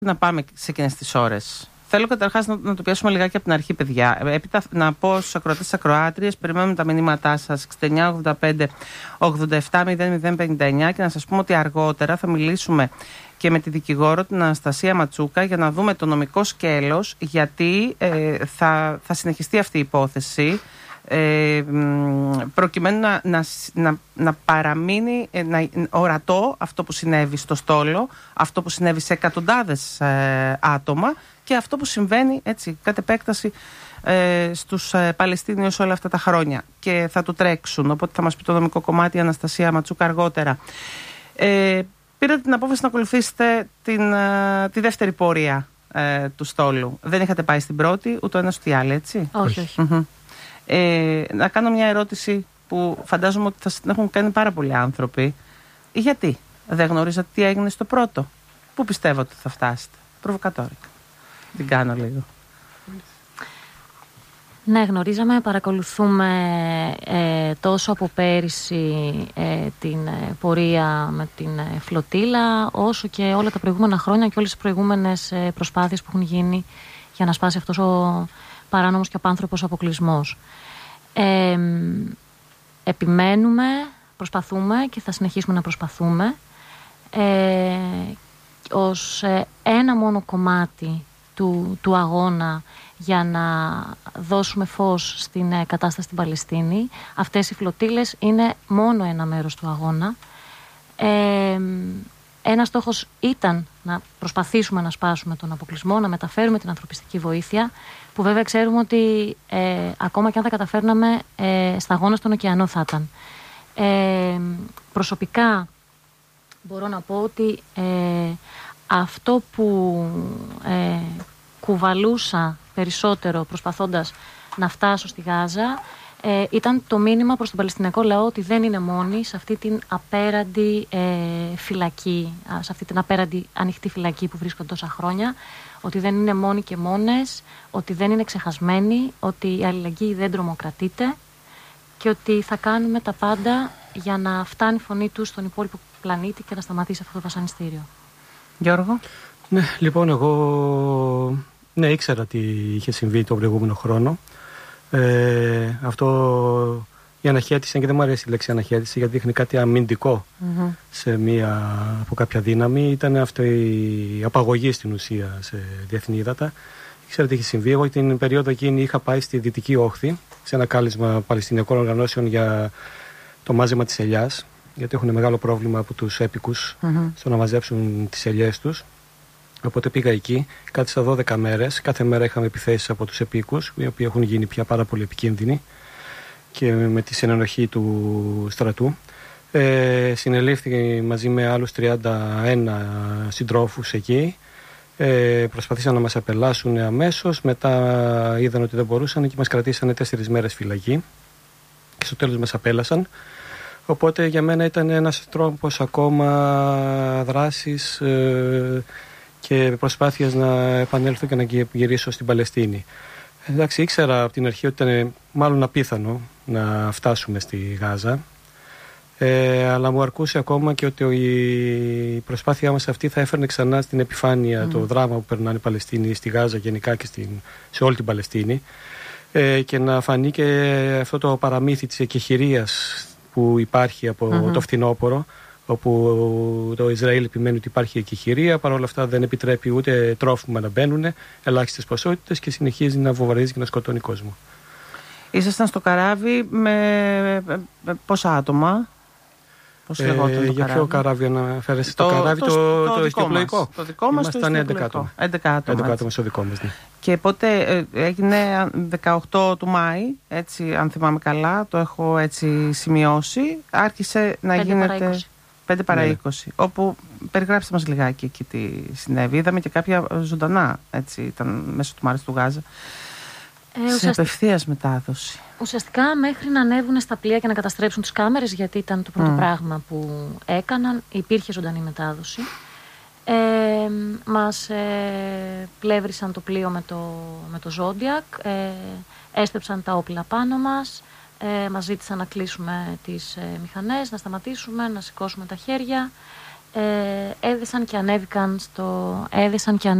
να πάμε σε εκείνες τις ώρες. Θέλω καταρχάς να το πιάσουμε λιγάκι από την αρχή, παιδιά. Έπειτα να πω στους ακροατές και ακροάτριες, περιμένουμε τα μηνύματά σας 6985 870059 και να σας πούμε ότι αργότερα θα μιλήσουμε και με τη δικηγόρο την Αναστασία Ματσούκα για να δούμε το νομικό σκέλος, γιατί θα συνεχιστεί αυτή η υπόθεση. Προκειμένου να παραμείνει ορατό αυτό που συνέβη στο στόλο, αυτό που συνέβη σε εκατοντάδες άτομα και αυτό που συμβαίνει έτσι κατ' επέκταση στους Παλαιστίνιους όλα αυτά τα χρόνια και θα του τρέξουν, οπότε θα μας πει το νομικό κομμάτι η Αναστασία Ματσούκα αργότερα. Πήρατε την απόφαση να ακολουθήσετε τη δεύτερη πορεία του στόλου. Δεν είχατε πάει στην πρώτη, ούτε ο ένας ούτε η άλλη, έτσι? Όχι. Να κάνω μια ερώτηση που φαντάζομαι ότι θα την έχουν κάνει πάρα πολλοί άνθρωποι. Γιατί δεν γνωρίζατε τι έγινε στο πρώτο? Πού πιστεύατε ότι θα φτάσετε? Προβοκατόρικα. Την κάνω λίγο. Ναι, γνωρίζαμε, παρακολουθούμε τόσο από πέρυσι την πορεία με την φλωτίλα, όσο και όλα τα προηγούμενα χρόνια και όλες τις προηγούμενες προσπάθειες που έχουν γίνει για να σπάσει αυτός ο παράνομος και απάνθρωπος αποκλεισμός. Επιμένουμε, προσπαθούμε και θα συνεχίσουμε να προσπαθούμε ως ένα μόνο κομμάτι του αγώνα για να δώσουμε φως στην κατάσταση στην Παλαιστίνη. Αυτές οι φλωτίλες είναι μόνο ένα μέρος του αγώνα. Ένας στόχος ήταν να προσπαθήσουμε να σπάσουμε τον αποκλεισμό, να μεταφέρουμε την ανθρωπιστική βοήθεια, που βέβαια ξέρουμε ότι ακόμα και αν τα καταφέρναμε, σταγόνα στον ωκεανό θα ήταν. Προσωπικά μπορώ να πω ότι αυτό που κουβαλούσα περισσότερο προσπαθώντας να φτάσω στη Γάζα ήταν το μήνυμα προς τον Παλαιστινιακό λαό ότι δεν είναι μόνοι σε αυτή την απέραντη φυλακή, σε αυτή την απέραντη ανοιχτή φυλακή που βρίσκονται τόσα χρόνια, ότι δεν είναι μόνοι και μόνες, ότι δεν είναι ξεχασμένοι, ότι η αλληλεγγύη δεν τρομοκρατείται και ότι θα κάνουμε τα πάντα για να φτάνει η φωνή τους στον υπόλοιπο πλανήτη και να σταματήσει αυτό το βασανιστήριο. Γιώργο. Ναι, λοιπόν, εγώ ήξερα τι είχε συμβεί τον προηγούμενο χρόνο. Αυτό η αναχέτηση, και δεν μου αρέσει η λέξη αναχέτηση γιατί δείχνει κάτι αμυντικό σε από κάποια δύναμη, ήταν αυτή η απαγωγή στην ουσία σε διεθνή ύδατα. Ήξερα τι είχε συμβεί. Εγώ την περίοδο εκείνη είχα πάει στη Δυτική Όχθη σε ένα κάλεσμα Παλαιστινιακών οργανώσεων για το μάζεμα της ελιάς, γιατί έχουν μεγάλο πρόβλημα από τους έπικους στο να μαζέψουν τις ελιές τους. Οπότε πήγα εκεί, κάθισα 12 μέρες. Κάθε μέρα είχαμε επιθέσεις από τους επίκους, οι οποίοι έχουν γίνει πια πάρα πολύ επικίνδυνοι και με τη συνενοχή του στρατού. Συνελήφθη μαζί με άλλους 31 συντρόφους εκεί. Προσπαθήσαν να μας απελάσουν αμέσως. Μετά είδαν ότι δεν μπορούσαν και μας κρατήσανε 4 μέρες φυλακή. Και στο τέλος μας απέλασαν. Οπότε για μένα ήταν ένας τρόπος ακόμα δράσης και προσπάθειες να επανέλθω και να γυρίσω στην Παλαιστίνη. Εντάξει, ήξερα από την αρχή ότι ήταν μάλλον απίθανο να φτάσουμε στη Γάζα, αλλά μου αρκούσε ακόμα και ότι η προσπάθειά μας αυτή θα έφερνε ξανά στην επιφάνεια το δράμα που περνάνε οι Παλαιστίνοι στη Γάζα γενικά και σε όλη την Παλαιστίνη, και να φανεί και αυτό το παραμύθι της εκεχηρίας που υπάρχει από το φθινόπωρο, όπου το Ισραήλ επιμένει ότι υπάρχει εκεχηρία, παρόλα αυτά δεν επιτρέπει ούτε τρόφιμα να μπαίνουν, ελάχιστες ποσότητες, και συνεχίζει να βομβαρδίζει και να σκοτώνει κόσμο. Ήσασταν στο καράβι με πόσα άτομα? Πώς λεγόταν το καράβι? Για ποιο καράβι αναφέρεσαι? Το καράβι το ιστιοπλοϊκό. Το δικό μας ήμασταν 11 άτομα. 11 άτομα στο δικό μας, ναι. Και πότε έγινε? 18 του Μάη, έτσι, αν θυμάμαι καλά, το έχω έτσι σημειώσει. Άρχισε να γίνεται 5 παρά 20. Όπου περιγράψτε μας λιγάκι εκεί τι συνέβη. Είδαμε και κάποια ζωντανά, έτσι, ήταν μέσω του Μάρης του Γάζα. Σε απευθείας μετάδοση. Ουσιαστικά μέχρι να ανέβουν στα πλοία και να καταστρέψουν τις κάμερες, γιατί ήταν το πρώτο πράγμα που έκαναν, υπήρχε ζωντανή μετάδοση. Μας πλεύρισαν το πλοίο με το Zodiac, έστρεψαν τα όπλα πάνω μας, μας ζήτησαν να κλείσουμε τις μηχανές, να σταματήσουμε, να σηκώσουμε τα χέρια. έδεσαν και ανέβηκαν